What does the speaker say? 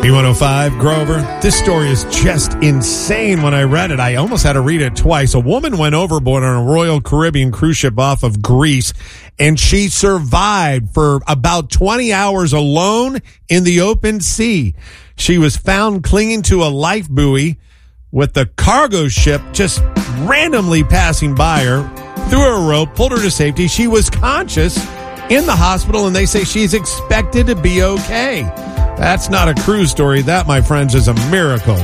B105, Grover. This story is just insane. When I read it, I almost had to read it twice. A woman went overboard on a Royal Caribbean cruise ship off of Greece, and she survived for about 20 hours alone in the open sea. She was found clinging to a life buoy with the cargo ship just randomly passing by her, threw her a rope, pulled her to safety. She was conscious in the hospital, and they say she's expected to be okay. That's not a cruise story. That, my friends, is a miracle.